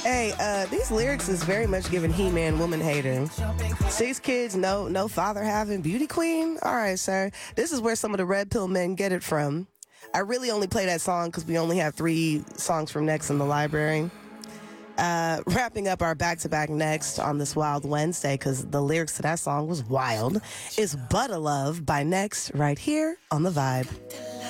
Hey, these lyrics is very much giving He-Man woman hater. 6 kids, no father having, beauty queen? All right, sir. This is where some of the red pill men get it from. I really only play that song because we only have 3 songs from Next in the library. Wrapping up our back-to-back Next on this Wild Wednesday, because the lyrics to that song was wild, is Butter Love by Next right here on The Vibe.